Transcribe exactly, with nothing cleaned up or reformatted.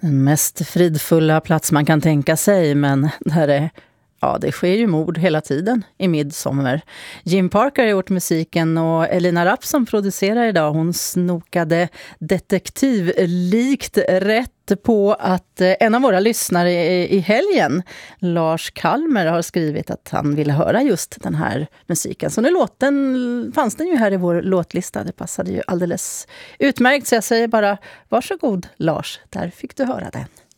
Den mest fridfulla plats man kan tänka sig, men där är, ja, det sker ju mord hela tiden i midsommar. Jim Parker har gjort musiken och Elina Rapp som producerar idag, hon snokade detektivlikt rätt på att en av våra lyssnare i helgen, Lars Kalmer, har skrivit att han ville höra just den här musiken. Så nu låten, fanns den ju här i vår låtlista, det passade ju alldeles utmärkt, så jag säger bara varsågod Lars, där fick du höra den.